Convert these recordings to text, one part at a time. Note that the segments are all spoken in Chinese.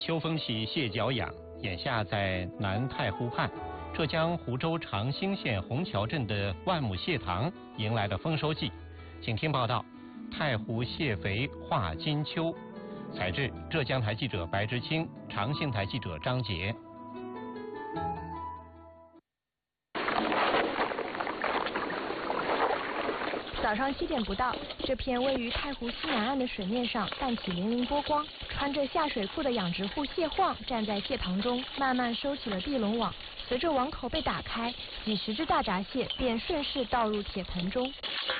秋风起蟹脚痒，眼下在南太湖畔，浙江湖州长兴县虹桥镇的万亩蟹塘迎来了丰收季。请听报道：太湖蟹肥化金秋。采制浙江台记者白之清，长兴台记者张杰。 早上7点不到，这片位于太湖西南岸的水面上泛起粼粼波光。穿着下水裤的养殖户蟹晃站在蟹塘中，慢慢收起了地笼网。随着网口被打开，几十只大闸蟹便顺势倒入铁盆中。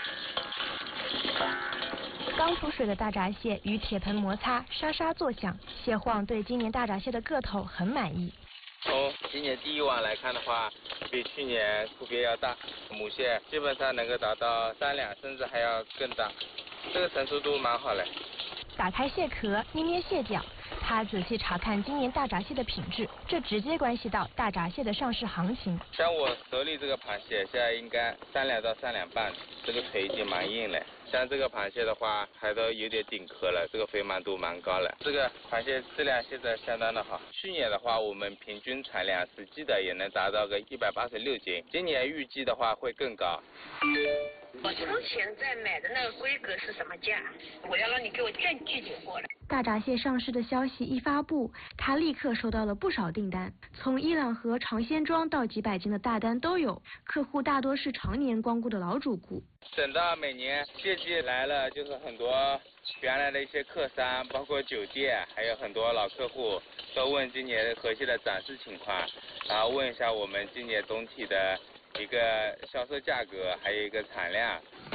刚出水的大闸蟹与铁盆摩擦，沙沙作响。蟹晃对今年大闸蟹的个头很满意。 从今年第一网来看的话，比去年区别要大，母蟹基本上能够达到3两，甚至还要更大，这个成熟度蛮好嘞。 打开蟹壳，捏捏蟹脚，他仔细查看今年大闸蟹的品质，这直接关系到大闸蟹的上市行情。 像我手里这个螃蟹，现在应该3两到3两半，这个腿已经蛮硬了。像这个螃蟹的话，还都有点顶壳了，这个肥满度蛮高了。这个螃蟹质量现在相当的好。去年的话，我们平均产量实际的也能达到个186斤，今年预计的话会更高。 我之前在买的那个规格是什么价？我要让你给我证据点过来。 大闸蟹上市的消息一发布，他立刻收到了不少订单，从伊朗河、长鲜庄到几百斤的大单都有。客户大多是常年光顾的老主顾。 等到每年蟹季来了，就是很多原来的一些客商，包括酒店，还有很多老客户都问今年河蟹的展示情况，然后问一下我们今年总体的一个销售价格，还有一个产量。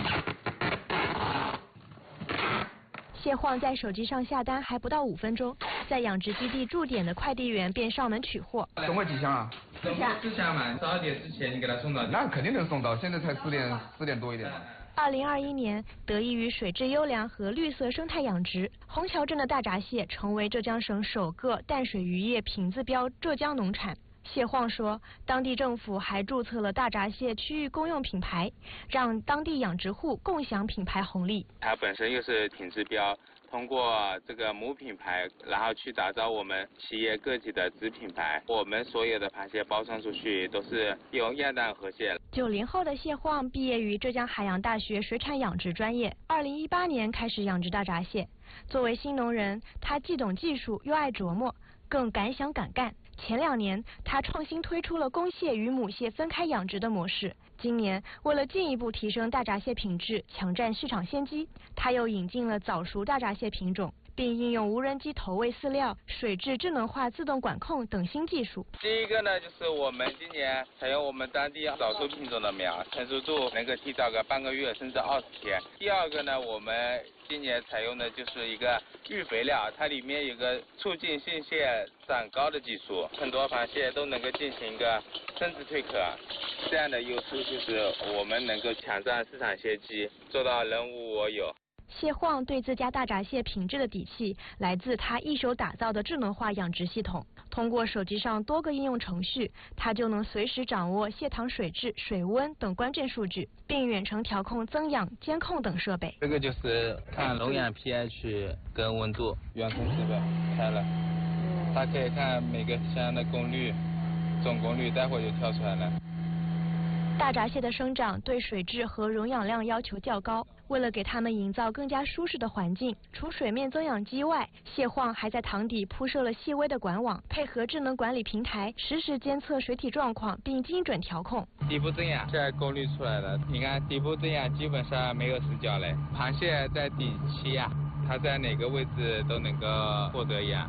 蟹晃在手机上下单还不到5分钟，在养殖基地驻点的快递员便上门取货。 总共几箱啊 4箱嘛，12点之前你给他送到。 那肯定能送到，现在才4点多一点。 2021年，得益于水质优良和绿色生态养殖，虹桥镇的大闸蟹成为浙江省首个淡水渔业品质标浙江农产。蟹晃说，当地政府还注册了大闸蟹区域公用品牌，让当地养殖户共享品牌红利。 它本身又是品质标，通过这个母品牌，然后去打造我们企业个体的子品牌。我们所有的螃蟹包装出去都是用亚淡河蟹。 90后的蟹晃毕业于浙江海洋大学水产养殖专业，2018年开始养殖大闸蟹。作为新农人，他既懂技术又爱琢磨，更敢想敢干。前2年，他创新推出了公蟹与母蟹分开养殖的模式。今年，为了进一步提升大闸蟹品质，抢占市场先机，他又引进了早熟大闸蟹品种，并应用无人机投喂饲料、水质智能化自动管控等新技术。 第一个呢，就是我们今年采用我们当地早熟品种的苗，成熟度能够提早个半个月甚至20天。第二个呢，我们今年采用的就是一个育肥料，它里面有个促进性蟹长高的技术，很多螃蟹都能够进行一个生殖蜕壳，这样的优势就是我们能够抢占市场先机，做到人无我有。 蟹晃对自家大闸蟹品质的底气来自他一手打造的智能化养殖系统。通过手机上多个应用程序，他就能随时掌握蟹塘水质、水温等关键数据，并远程调控增氧、监控等设备。 这个就是看笼养 pH 跟温度，远程设备开了，它可以看每个箱的功率、总功率，待会就跳出来了。 大闸蟹的生长对水质和溶氧量要求较高，为了给它们营造更加舒适的环境，除水面增氧机外，蟹晃还在塘底铺设了细微的管网，配合智能管理平台，实时监测水体状况并精准调控。 底部增氧，现在功率出来了，你看底部增氧基本上没有死角嘞。螃蟹在底栖呀，它在哪个位置都能够获得氧。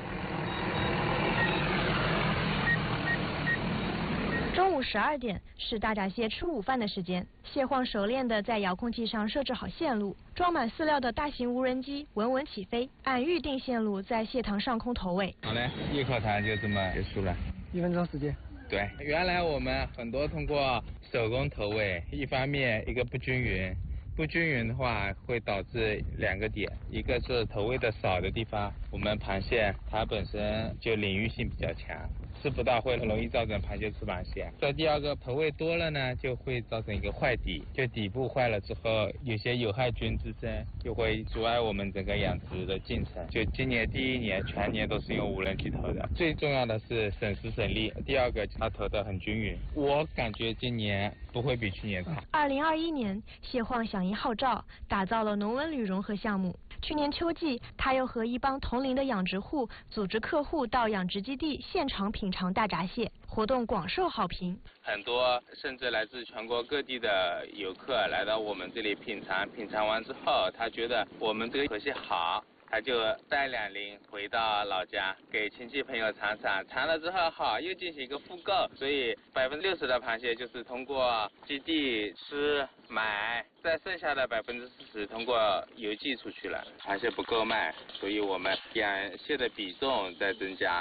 中午12点是大闸蟹吃午饭的时间，蟹晃熟练地在遥控器上设置好线路，装满饲料的大型无人机稳稳起飞，按预定线路在蟹塘上空投喂。 好嘞，一口塘就这么结束了 ，1分钟时间。 对，原来我们很多通过手工投喂，一方面一个不均匀， 不均匀的话会导致2个点，一个是投喂的少的地方，我们螃蟹它本身就领域性比较强，吃不到会容易造成螃蟹吃螃蟹。再第二个投喂多了呢，就会造成一个坏底，就底部坏了之后，有些有害菌滋生，就会阻碍我们整个养殖的进程。就今年第1年全年都是用无人机投的，最重要的是省时省力，第二个它投得很均匀。我感觉今年不会比去年差。 2021年，蟹晃响应号召，打造了农文旅融合项目。去年秋季，他又和一帮同龄的养殖户组织客户到养殖基地现场品尝大闸蟹，活动广受好评。 很多甚至来自全国各地的游客来到我们这里品尝，品尝完之后，他觉得我们这个河蟹好，他就带2鳞回到老家给亲戚朋友尝尝，尝了之后好，又进行一个复购，所以60%的螃蟹就是通过基地吃买，再剩下的40%通过邮寄出去了。螃蟹不够卖，所以我们养蟹的比重在增加。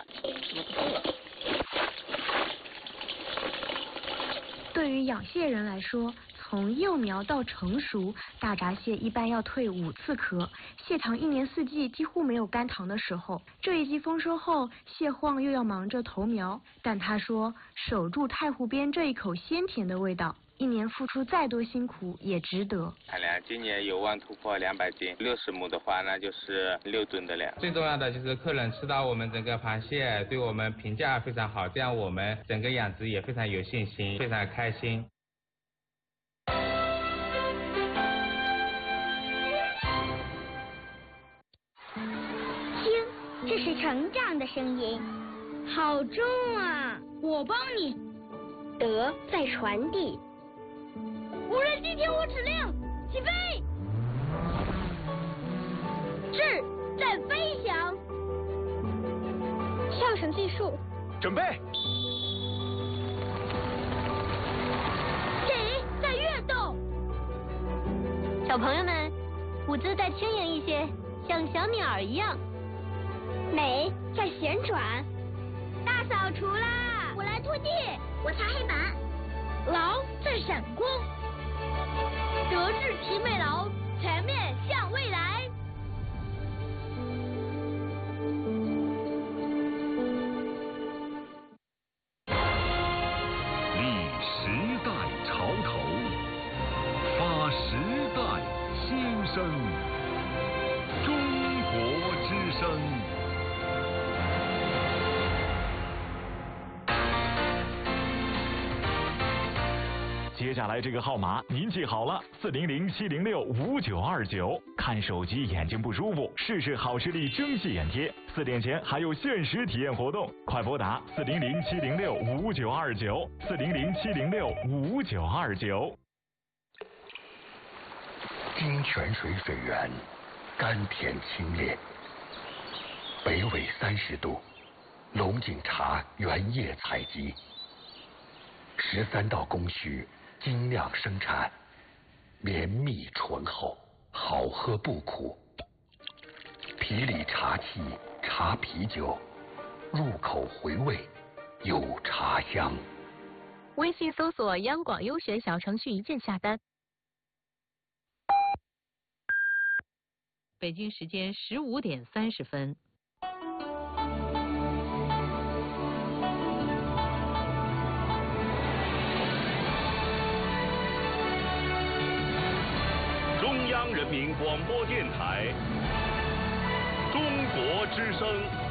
对于养蟹人来说，从幼苗到成熟，大闸蟹一般要蜕5次壳。蟹塘1年4季几乎没有干塘的时候。这一季丰收后，蟹晃又要忙着投苗，但他说，守住太湖边这一口鲜甜的味道，1年付出再多辛苦也值得。 产量今年有望突破200斤，60亩的话那就是6吨的量。最重要的就是客人吃到我们整个螃蟹，对我们评价非常好，这样我们整个养殖也非常有信心，非常开心。 听，这是成长的声音，好重啊！我帮你。德在传递。无人机听我指令，起飞！智在飞翔。上升技术， 准备。 理在跃动。小朋友们，舞姿再轻盈一些，像小鸟一样。美在旋转。大扫除啦！我来拖地，我擦黑板。劳在闪光。德智体美劳，全面向未来。 立时代潮头，发时代新声。中国之声。接下来这个号码您记好了，400-706-5929。看手机眼睛不舒服，试试好视力蒸汽眼贴，4点前还有限时体验活动，快拨打400-706-5929。400-706-5929。 金泉水水源，甘甜清冽，北纬30度，龙井茶原叶采集，13道工序。精酿生产，绵密醇厚，好喝不苦。皮里茶气，茶啤酒，入口回味，有茶香。 微信搜索央广优选小程序，一键下单。北京时间15点30分。 中央人民广播电台，中国之声。